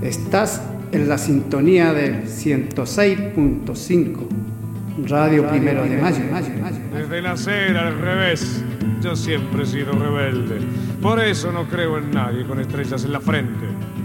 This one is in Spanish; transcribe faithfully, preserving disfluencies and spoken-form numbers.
Estás en la sintonía del ciento seis punto cinco, Radio Primero de Mayo. Desde nacer al revés, yo siempre he sido rebelde. Por eso no creo en nadie con estrellas en la frente.